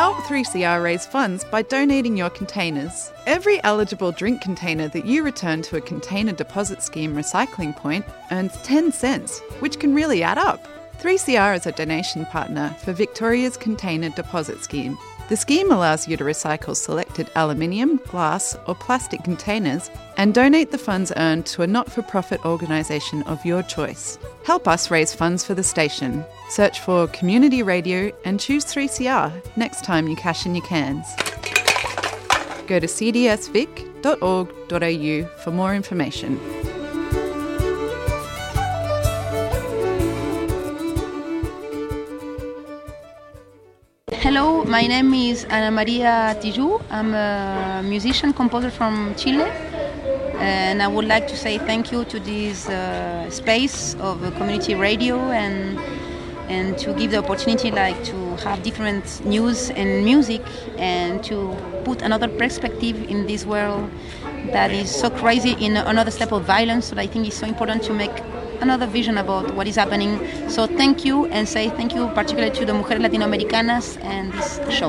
Help 3CR raise funds by donating your containers. Every eligible drink container that you return to a container deposit scheme recycling point earns 10 cents, which can really add up. 3CR is a donation partner for Victoria's Container Deposit Scheme. The scheme allows you to recycle selected aluminium, glass or plastic containers and donate the funds earned to a not-for-profit organisation of your choice. Help us raise funds for the station. Search for Community Radio and choose 3CR next time you cash in your cans. Go to cdsvic.org.au for more information. Hello, my name is Ana Maria Tiju. I'm a musician, composer from Chile, and I would like to say thank you to this space of community radio and to give the opportunity to have different news and music and to put another perspective in this world that is so crazy in another step of violence. So I think it's so important to make another vision about what is happening. So thank you, and say thank you particularly to the Mujeres Latinoamericanas and this show.